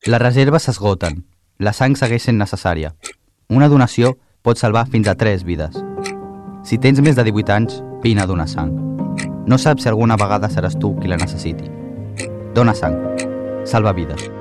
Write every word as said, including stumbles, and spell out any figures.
Les reserves s'esgoten. La sang segueix sent necessària. Una donació pot salvar fins a tres vides. Si tens més de divuit anys, vine a donar sang. No saps si alguna vegada seràs tu qui la necessiti. Dona sang. Salva vides.